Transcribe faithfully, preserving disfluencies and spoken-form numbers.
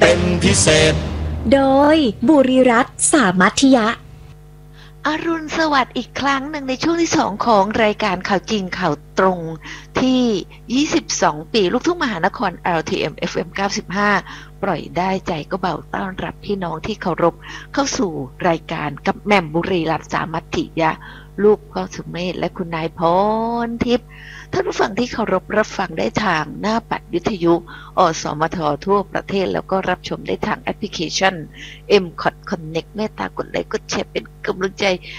เป็นพิเศษโดยบุรีรัตน์สามัธยะอรุณสวัสดิ์อีกครั้งหนึ่งในช่วงที่สองของรายการข่าวจริงข่าวตรงที่ยี่สิบสองปีลูกทุ่งมหานคร แอล ที เอ็ม เอฟ เอ็ม เก้าสิบห้าปล่อยได้ใจก็เบาต้อนรับพี่น้องที่เคารพเข้าสู่รายการกับแหม่มบุรีรัตน์สามัธยะลูกพ่อสุเมธและคุณนายพรทิพย์ท่านผู้ฟังที่เคารพรับฟังได้ทางหน้าปัดวิทยุอสมททั่วประเทศแล้วก็รับชมได้ทางแอปพลิเคชัน เอ็ม ซี โอ ที Connect เมตตากดไลค์กดแชร์เป็นกำลังใจ